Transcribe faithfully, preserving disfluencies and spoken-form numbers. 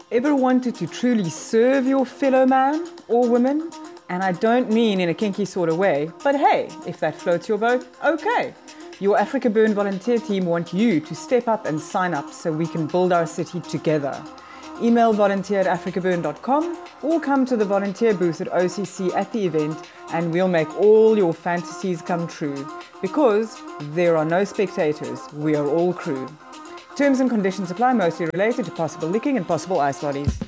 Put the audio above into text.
Ever wanted to truly serve your fellow man or woman? And I don't mean in a kinky sort of way, but hey, if that floats your boat, okay. Your Africa Burn volunteer team want you to step up and sign up so we can build our city together. Email volunteer at africa burn dot com or come to the volunteer booth at O C C at the event and we'll make all your fantasies come true. Because there are no spectators, we are all crew. Terms and conditions apply, mostly related to possible licking and possible ice bodies.